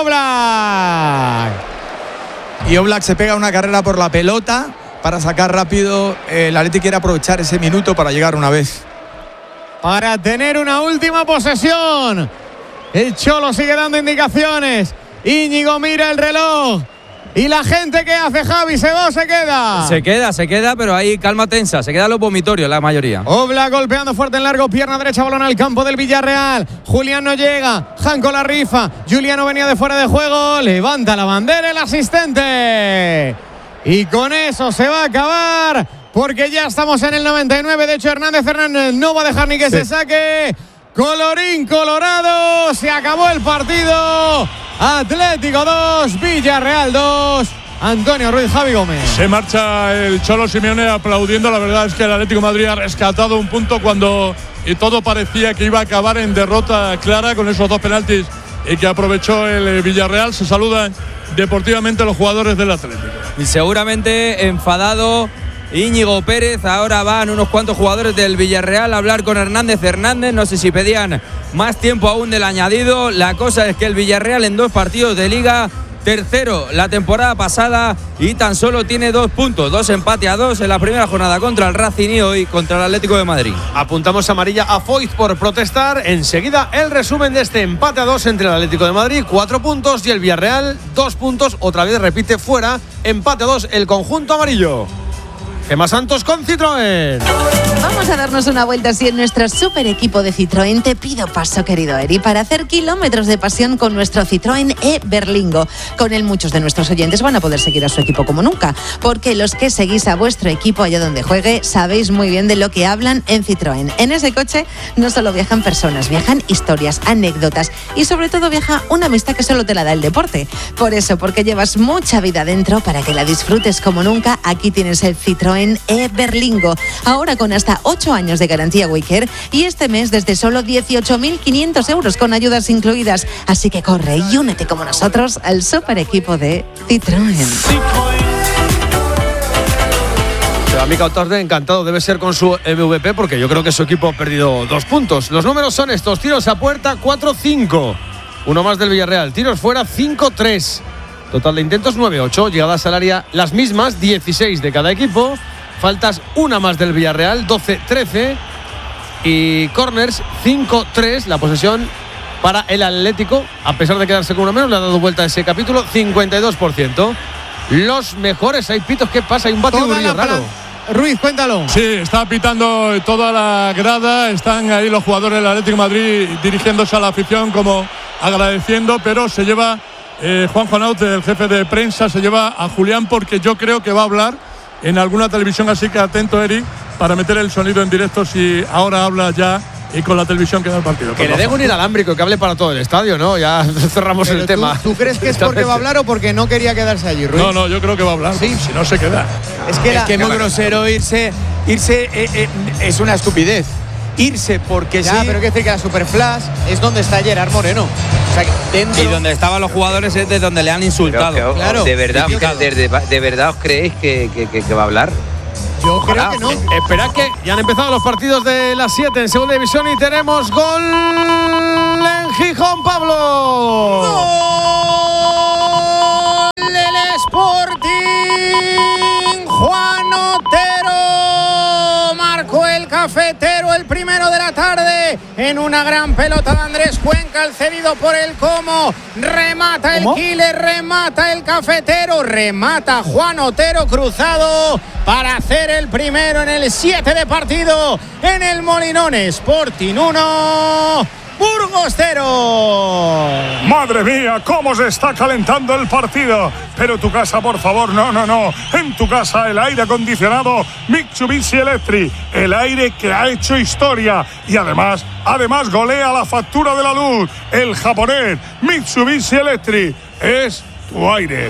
Oblak. Y Oblak se pega una carrera por la pelota para sacar rápido. El Atleti quiere aprovechar ese minuto para llegar una vez. Para tener una última posesión. El Cholo sigue dando indicaciones. Íñigo mira el reloj. ¿Y la gente qué hace, Javi? ¿Se va o se queda? Se queda, pero hay calma tensa. Se quedan los vomitorios, la mayoría. Oblak golpeando fuerte en largo, pierna derecha, balón al campo del Villarreal. Julián no llega, Janko la rifa. Juliano venía de fuera de juego, levanta la bandera el asistente. Y con eso se va a acabar, porque ya estamos en el 99. De hecho, Hernández no va a dejar ni que se saque. Colorín colorado, se acabó el partido. Atlético 2, Villarreal 2. Antonio Ruiz, Javi Gómez. Se marcha el Cholo Simeone aplaudiendo. La verdad es que el Atlético de Madrid ha rescatado un punto cuando todo parecía que iba a acabar en derrota clara con esos 2 penaltis y que aprovechó el Villarreal. Se saludan deportivamente los jugadores del Atlético. Y seguramente enfadado Íñigo Pérez. Ahora van unos cuantos jugadores del Villarreal a hablar con Hernández. No sé si pedían más tiempo aún del añadido. La cosa es que el Villarreal en 2 partidos de Liga, tercero la temporada pasada y tan solo tiene 2 puntos, 2 empates a 2 en la primera jornada contra el Racing y hoy contra el Atlético de Madrid. Apuntamos amarilla a Foyt por protestar. Enseguida el resumen de este empate a 2 entre el Atlético de Madrid, 4 puntos, y el Villarreal, 2 puntos. Otra vez repite fuera, empate a 2 el conjunto amarillo. Gemma Santos con Citroën. Vamos a darnos una vuelta así en nuestro super equipo de Citroën. Te pido paso, querido Eri, para hacer kilómetros de pasión con nuestro Citroën e-Berlingo. Con él muchos de nuestros oyentes van a poder seguir a su equipo como nunca, porque los que seguís a vuestro equipo allá donde juegue sabéis muy bien de lo que hablan en Citroën. En ese coche no solo viajan personas, viajan historias, anécdotas y sobre todo viaja una amistad que solo te la da el deporte. Por eso, porque llevas mucha vida dentro, para que la disfrutes como nunca, aquí tienes el Citroën e-Berlingo. Ahora con hasta 8 años de garantía Waycare y este mes desde solo 18.500 euros con ayudas incluidas. Así que corre y únete como nosotros al super equipo de Citroën. A Mikel Oyarzabal encantado debe ser con su MVP, porque yo creo que su equipo ha perdido 2 puntos. Los números son estos: tiros a puerta 4-5, uno más del Villarreal; tiros fuera 5-3, total de intentos 9-8, llegadas al área las mismas 16 de cada equipo, faltas una más del Villarreal 12-13 y corners 5-3. La posesión para el Atlético, a pesar de quedarse con uno menos, le ha dado vuelta a ese capítulo, 52%. Los mejores, hay pitos, ¿qué pasa? Hay un batiburrillo raro. Ruiz, cuéntalo. Sí, está pitando toda la grada. Están ahí los jugadores del Atlético de Madrid dirigiéndose a la afición como agradeciendo, pero se lleva Juanjo Naute, el jefe de prensa, se lleva a Julián porque yo creo que va a hablar en alguna televisión, así que atento, Eric, para meter el sonido en directo si ahora habla ya y con la televisión que da el partido. Que le den un inalámbrico, que hable para todo el estadio, ¿no? Ya cerramos el tema. ¿Tú crees que es porque va a hablar o porque no quería quedarse allí, Ruiz? No, yo creo que va a hablar, ¿sí? Si no se queda. Es que es muy grosero irse es una estupidez. Irse porque ya, sí. pero hay que decir que la Superflash es donde está Gerard Moreno. O sea, dentro... Y donde estaban los jugadores es de donde le han insultado. Pero, claro. ¿De verdad os creéis que va a hablar? Yo creo que no. Esperad que ya han empezado los partidos de las 7 en segunda división y tenemos gol en Gijón, Pablo. ¡Gol del Sporting! Juan Otero marcó el cafetero, el primero de la tarde, en una gran pelota de Andrés Cuenca, el cedido por el Como. Remata el Killer, remata el cafetero, remata Juan Otero cruzado para hacer el primero en el 7 de partido en el Molinón. Sporting 1, Burgos 0. Madre mía, cómo se está calentando el partido. Pero tu casa, por favor, no. En tu casa el aire acondicionado Mitsubishi Electric, el aire que ha hecho historia y además golea la factura de la luz. El japonés Mitsubishi Electric es tu aire.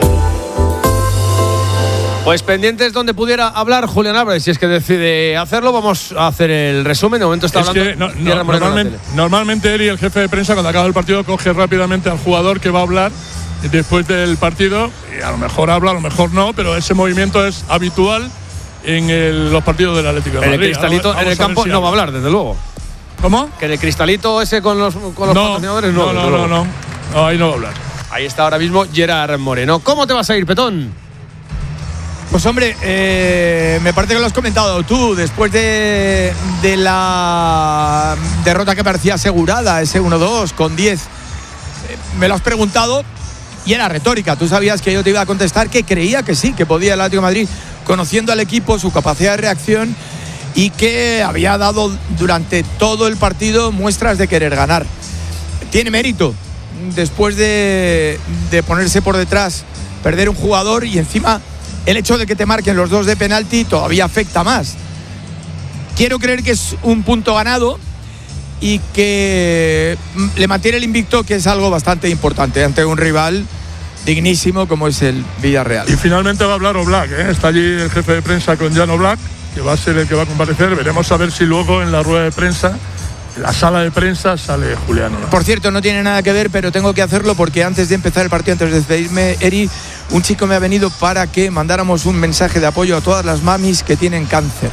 Pues pendientes donde pudiera hablar Julián Álvarez, si es que decide hacerlo. Vamos a hacer el resumen. De momento está hablando. Que normalmente Eri, el jefe de prensa, cuando acaba el partido, coge rápidamente al jugador que va a hablar después del partido. Y a lo mejor habla, a lo mejor no, pero ese movimiento es habitual en los partidos del Atlético de Madrid. En el cristalito, en el campo, no va a hablar, desde luego. ¿Cómo? Que en el cristalito ese con los patrocinadores no. No, ahí no va a hablar. Ahí está ahora mismo Gerard Moreno. ¿Cómo te vas a ir, Petón? Pues hombre, me parece que lo has comentado tú, después de la derrota que parecía asegurada, ese 1-2 con 10, me lo has preguntado y era retórica. Tú sabías que yo te iba a contestar que creía que sí, que podía el Atlético de Madrid, conociendo al equipo, su capacidad de reacción y que había dado durante todo el partido muestras de querer ganar. Tiene mérito, después de ponerse por detrás, perder un jugador y encima el hecho de que te marquen los dos de penalti todavía afecta más. Quiero creer que es un punto ganado y que le mantiene el invicto, que es algo bastante importante ante un rival dignísimo como es el Villarreal. Y finalmente va a hablar Oblak, ¿eh? Está allí el jefe de prensa con Jan Oblak, que va a ser el que va a comparecer. Veremos a ver si luego en la rueda de prensa, en la sala de prensa, sale Julián Oblak. Por cierto, no tiene nada que ver, pero tengo que hacerlo porque antes de empezar el partido, antes de despedirme, Eri, un chico me ha venido para que mandáramos un mensaje de apoyo a todas las mamis que tienen cáncer.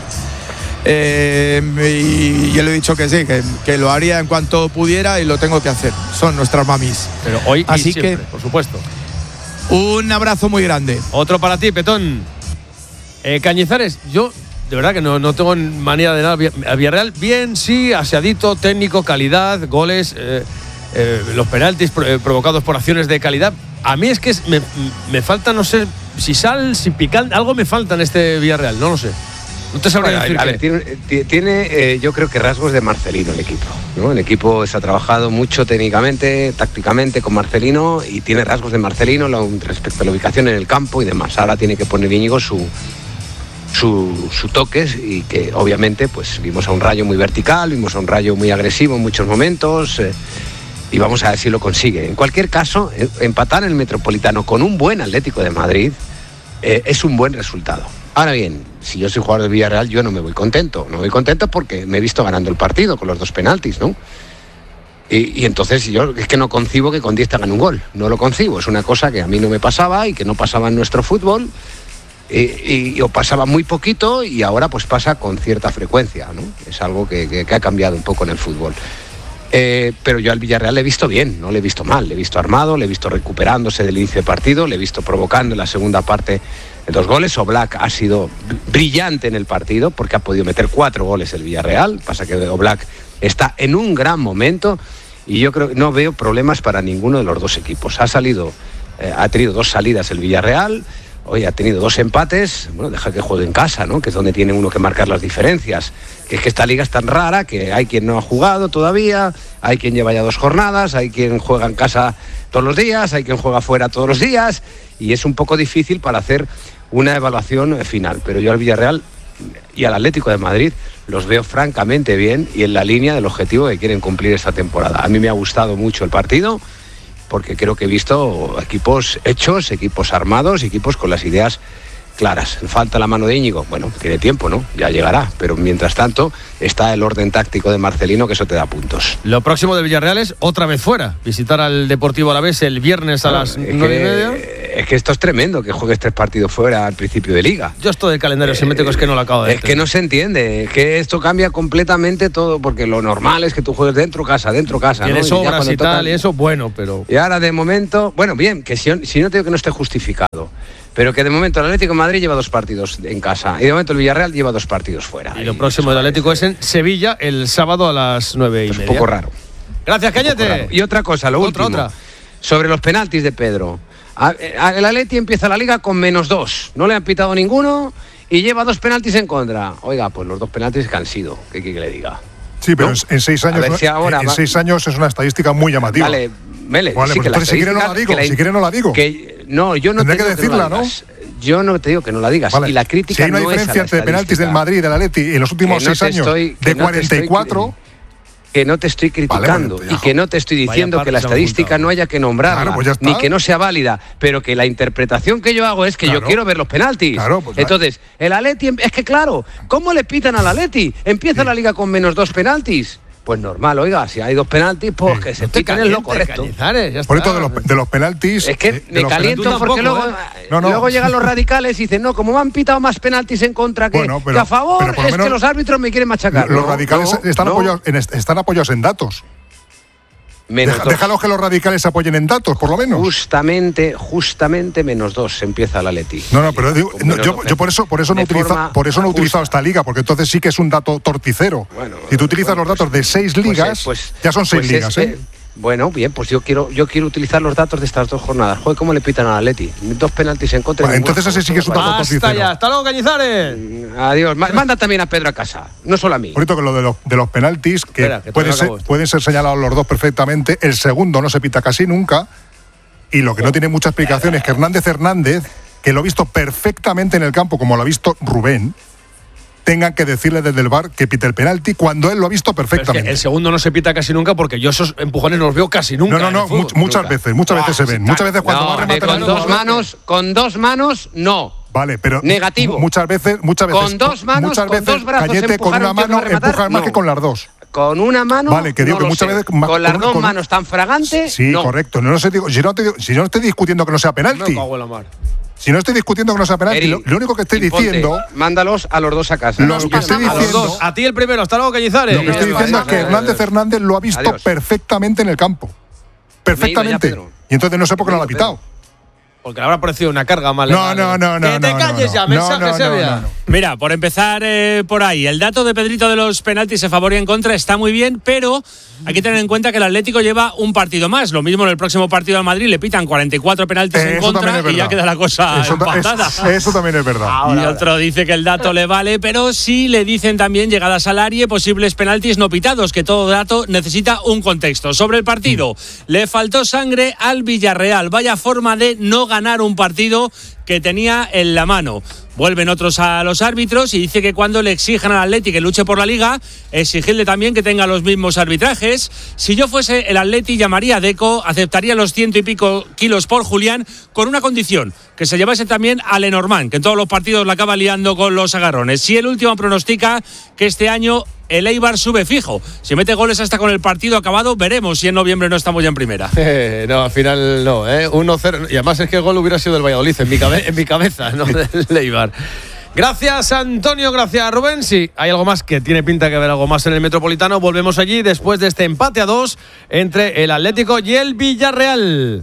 Y yo le he dicho que sí, que lo haría en cuanto pudiera y lo tengo que hacer. Son nuestras mamis. Pero hoy así y siempre, que, por supuesto. Un abrazo muy grande. Otro para ti, Petón. Cañizares, yo de verdad que no tengo manía de nada. Villarreal, bien, sí, aseadito, técnico, calidad, goles, los penaltis provocados por acciones de calidad. A mí es que me falta, no sé, si sal, si picante, algo me falta en este Villarreal, no lo sé. No te sabré decir. A ver, tiene yo creo que rasgos de Marcelino el equipo, ¿no? El equipo se ha trabajado mucho técnicamente, tácticamente con Marcelino y tiene rasgos de Marcelino respecto a la ubicación en el campo y demás. Ahora tiene que poner Íñigo su toque y que obviamente pues vimos a un Rayo muy vertical, vimos a un Rayo muy agresivo en muchos momentos. Y vamos a ver si lo consigue. En cualquier caso, empatar en el Metropolitano con un buen Atlético de Madrid es un buen resultado. Ahora bien, si yo soy jugador del Villarreal, yo no me voy contento. No me voy contento porque me he visto ganando el partido con los 2 penaltis, ¿no? Y entonces yo es que no concibo que con 10 te hagan un gol. No lo concibo. Es una cosa que a mí no me pasaba y que no pasaba en nuestro fútbol. O pasaba muy poquito y ahora pues pasa con cierta frecuencia, ¿no? Es algo que ha cambiado un poco en el fútbol. Pero yo al Villarreal le he visto bien, no le he visto mal, le he visto armado, le he visto recuperándose del inicio de partido, le he visto provocando en la segunda parte 2 goles. Oblak ha sido brillante en el partido porque ha podido meter 4 goles el Villarreal. Pasa que Oblak está en un gran momento y yo creo que no veo problemas para ninguno de los dos equipos. Ha tenido 2 salidas el Villarreal. Hoy ha tenido 2 empates, bueno, deja que juegue en casa, ¿no? Que es donde tiene uno que marcar las diferencias. Que es que esta liga es tan rara que hay quien no ha jugado todavía, hay quien lleva ya 2 jornadas, hay quien juega en casa todos los días, hay quien juega fuera todos los días, y es un poco difícil para hacer una evaluación final. Pero yo al Villarreal y al Atlético de Madrid los veo francamente bien y en la línea del objetivo que quieren cumplir esta temporada. A mí me ha gustado mucho el partido, porque creo que he visto equipos hechos, equipos armados, equipos con las ideas claras. Falta la mano de Íñigo, bueno, tiene tiempo, ¿no? Ya llegará, pero mientras tanto está el orden táctico de Marcelino, que eso te da puntos. Lo próximo de Villarreal es otra vez fuera, visitar al Deportivo Alavés el viernes a las 9:30. Es que esto es tremendo, que juegues 3 partidos fuera al principio de liga. Yo esto del calendario simétrico es que no lo acabo de entender. Es que no se entiende, es que esto cambia completamente todo, porque lo normal es que tú juegues dentro casa. Tienes obras y tal, y eso, bueno, pero... Y ahora de momento, bueno, bien, que si no te digo que no esté justificado, pero que de momento el Atlético de Madrid lleva 2 partidos en casa y de momento el Villarreal lleva 2 partidos fuera. Y lo próximo del Atlético es en Sevilla el sábado a las 9:30. Es un poco raro. Gracias, Cañete. Y otra cosa, lo último. Sobre los penaltis de Pedro. El Atleti empieza la liga con -2. No le han pitado ninguno y lleva 2 penaltis en contra. Oiga, pues los 2 penaltis que han sido. ¿Qué quiere que le diga? Sí, pero ¿no? en 6 años, 6 años es una estadística muy llamativa. Vale, Mele, vale, sí, pues entonces si quiere no la digo. Si quiere no la digo. No, yo no tendré que decirla, ¿no? Yo no te digo que no la digas. Vale. Y la crítica si hay una no diferencia entre penaltis del Madrid y del Atleti en los últimos 6 años de 44... Que no te estoy criticando y que no te estoy diciendo que la estadística no haya que nombrarla, claro, pues ni que no sea válida, pero que la interpretación que yo hago es que yo quiero ver los penaltis. Claro, pues entonces, el Atleti, es que claro, ¿cómo le pitan al Atleti? Empieza la liga con -2 penaltis. Pues normal, oiga, si hay 2 penaltis, pues que se pitan es lo correcto. Por esto de los penaltis... Es que me caliento porque luego llegan los radicales y dicen, no, como me han pitado más penaltis en contra que a favor, es que los árbitros me quieren machacar. Los radicales están apoyados en datos. Déjalos que los radicales se apoyen en datos, por lo menos. Justamente -2 empieza la Atleti. No, pero digo, yo por eso no he utilizado esta liga, porque entonces sí que es un dato torticero. Bueno, si tú utilizas los datos de 6 ligas, ya son 6 ligas, Bueno, bien, pues yo quiero utilizar los datos de estas 2 jornadas. Joder, ¿cómo le pitan al Atleti? 2 penaltis en contra. Bueno, entonces ese sí que es un dato torticero. Basta ya, hasta luego, Cañizares. Adiós. Manda también a Pedro a casa, no solo a mí. Por que lo de los penaltis, que pueden ser señalados los 2 perfectamente, el segundo no se pita casi nunca, y lo que no tiene mucha explicación es que Hernández, que lo ha visto perfectamente en el campo, como lo ha visto Rubén, tengan que decirle desde el VAR que pite el penalti cuando él lo ha visto perfectamente. Es que el segundo no se pita casi nunca porque yo esos empujones no los veo casi nunca. No, muchas veces se ven. Muchas veces cuando va a rematar con dos manos, no. Vale, pero negativo. Muchas veces con 2 manos, con 2 brazos, Cañete con una mano empuja más que con las 2. Con una mano. Vale, que digo que muchas veces con las 2 manos tan fragantes. Sí, no. Correcto. Si no estoy discutiendo que no sea penalti. Me cago en la mar. Si no estoy discutiendo que no sea penalti, lo único que estoy diciendo... Mándalos a los 2 a casa. Lo que estoy diciendo... A ti el primero, hasta luego, Cañizares. Lo que estoy diciendo es que Hernández lo ha visto perfectamente en el campo. Perfectamente. Y entonces no sé por qué no lo ha pitado. Porque le habrá parecido una carga mal. No. Que te calles ya, mensaje se vea. Mira, por empezar por ahí, el dato de Pedrito de los penaltis a favor y en contra está muy bien, pero hay que tener en cuenta que el Atlético lleva un partido más. Lo mismo en el próximo partido al Madrid le pitan 44 penaltis en contra y ya queda la cosa empatada. Eso también es verdad. Y otro dice que el dato le vale, pero sí le dicen también llegadas al área, posibles penaltis no pitados, que todo dato necesita un contexto. Sobre el partido, le faltó sangre al Villarreal. Vaya forma de no ganar un partido que tenía en la mano. Vuelven otros a los árbitros y dice que cuando le exijan al Atleti que luche por la Liga, exigirle también que tenga los mismos arbitrajes. Si yo fuese el Atleti, llamaría a Deco, aceptaría los 100 y pico kilos por Julián, con una condición, que se llevase también a Lenormand, que en todos los partidos la acaba liando con los agarrones. Si el último pronostica que este año el Eibar sube fijo. Si mete goles hasta con el partido acabado, veremos si en noviembre no estamos ya en primera. No, al final no, 1-0. Y además es que el gol hubiera sido del Valladolid en mi cabeza, no del Eibar. Gracias, Antonio, gracias, Rubén. Sí, hay algo más que tiene pinta que haber algo más en el Metropolitano. Volvemos allí después de este empate a 2 entre el Atlético y el Villarreal.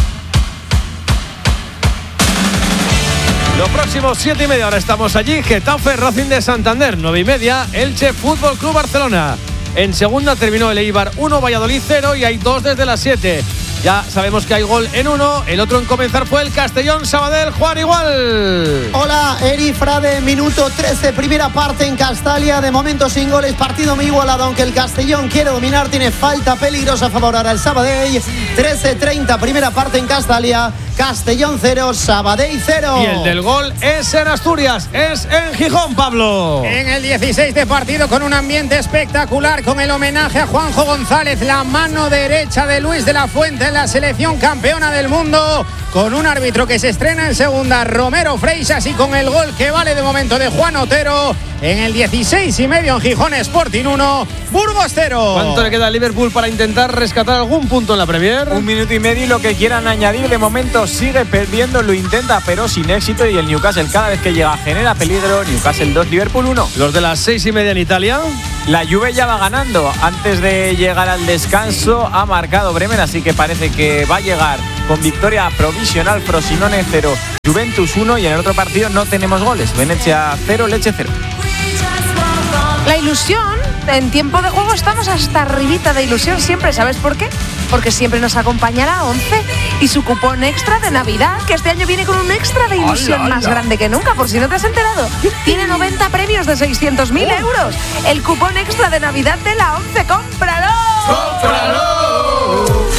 Los próximos 7:30, ahora estamos allí. Getafe, Racing de Santander, 9:30, Elche Fútbol Club Barcelona. En segunda terminó el Eibar 1, Valladolid 0 y hay 2 desde las 7. Ya sabemos que hay gol en uno. El otro en comenzar fue el Castellón-Sabadell. Juan igual. Hola, Eri Frade, minuto 13, primera parte en Castalia. De momento sin goles, partido muy igualado. Aunque el Castellón quiere dominar, tiene falta peligrosa a favor ahora el Sabadell. 13-30, primera parte en Castalia. Castellón 0, Sabadell 0. Y el del gol es en Asturias, es en Gijón, Pablo. En el 16 de partido, con un ambiente espectacular, con el homenaje a Juanjo González, la mano derecha de Luis de la Fuente en la selección campeona del mundo, con un árbitro que se estrena en segunda, Romero Freixas, y con el gol que vale de momento de Juan Otero. En el 16:30 en Gijón, Sporting 1, Burgos 0. ¿Cuánto le queda al Liverpool para intentar rescatar algún punto en la Premier? 1 minuto y medio y lo que quieran añadir. De momento sigue perdiendo, lo intenta pero sin éxito, y el Newcastle cada vez que llega genera peligro. Newcastle 2, Liverpool 1. Los de las 6:30 en Italia. La Juve ya va ganando. Antes de llegar al descanso ha marcado Bremen, así que parece que va a llegar con victoria provisional. Frosinone 0, Juventus 1, y en el otro partido no tenemos goles. Venezia 0, Lecce 0. La ilusión, en tiempo de juego estamos hasta arribita de ilusión siempre. ¿Sabes por qué? Porque siempre nos acompaña la 11 y su cupón extra de Navidad, que este año viene con un extra de ilusión más grande que nunca, por si no te has enterado. Tiene 90 premios de 600.000 euros. El cupón extra de Navidad de la 11. ¡Cómpralo! ¡Cómpralo!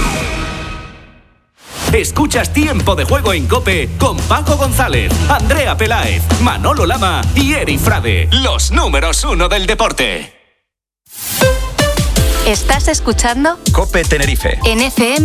Escuchas Tiempo de Juego en COPE con Paco González, Andrea Peláez, Manolo Lama y Eri Frade, los números 1 del deporte. ¿Estás escuchando? COPE Tenerife. En FM